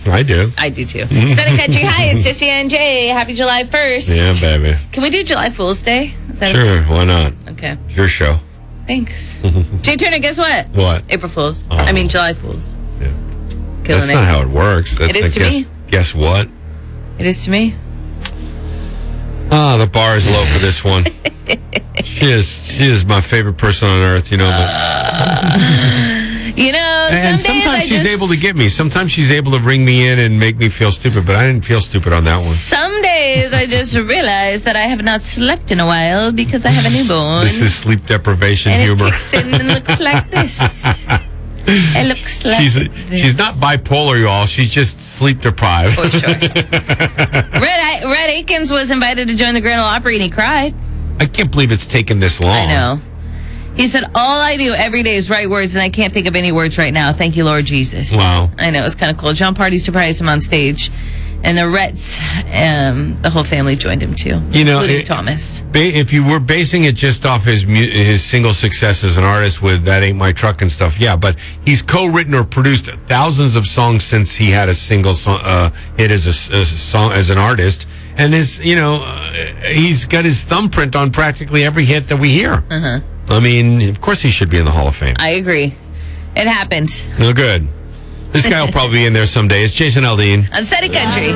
I do. I do too. Sunny Country, hi, it's Jesse and Jay. Happy July 1st. Yeah, baby. Can we do July Fool's Day? Sure, why not? Okay. It's your show. Thanks. Jay Turner, guess what? What? April Fools. Oh. I mean, July Fools. Yeah. Killing That's it. not how it works. That's It is to me. Guess what? It is to me. Ah, the bar is low for this one. She is my favorite person on earth, you know. You know, And sometimes she's able to get me. Sometimes she's able to bring me in and make me feel stupid, but I didn't feel stupid on that one. Some days I just realize that I have not slept in a while because I have a newborn. This is sleep deprivation and humor. it kicks in and looks like this. It looks like she's not bipolar, y'all. She's just sleep deprived. For sure. Red Akins was invited to join the Grand Ole Opry and he cried. I can't believe it's taken this long. I know. He said, all I do every day is write words, and I can't think of any words right now. Thank you, Lord Jesus. Wow. I know. It's kind of cool. John Party surprised him on stage, and the Rets, the whole family joined him, too, you know, including Thomas. If you were basing it just off his single success as an artist with That Ain't My Truck and stuff, yeah, but he's co-written or produced thousands of songs since he had a single hit as a song as an artist. And he's got his thumbprint on practically every hit that we hear. Uh-huh. I mean, of course he should be in the Hall of Fame. I agree. It happened. No good. This guy will probably be in there someday. It's Jason Aldean. On Steady Country.